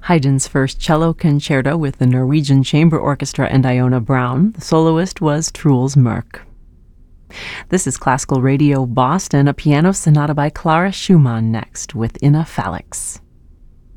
Haydn's first cello concerto with the Norwegian Chamber Orchestra and Iona Brown. The soloist was Truls Mørk. This is Classical Radio Boston, a piano sonata by Clara Schumann next with Inna Felix.